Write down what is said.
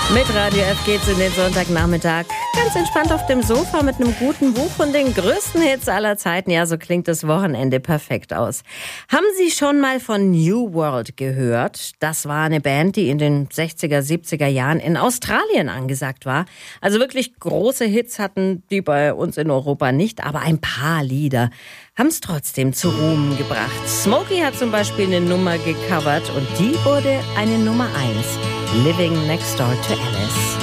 Mit Radio F geht's in den Sonntagnachmittag. Ganz entspannt auf dem Sofa mit einem guten Buch und den größten Hits aller Zeiten. Ja, so klingt das Wochenende perfekt aus. Haben Sie schon mal von New World gehört? Das war eine Band, die in den 60er, 70er Jahren in Australien angesagt war. Also wirklich große Hits hatten die bei uns in Europa nicht, aber ein paar Lieder haben es trotzdem zu Ruhm gebracht. Smokey hat zum Beispiel eine Nummer gecovert und die wurde eine Nummer 1. Living Next Door to Alice.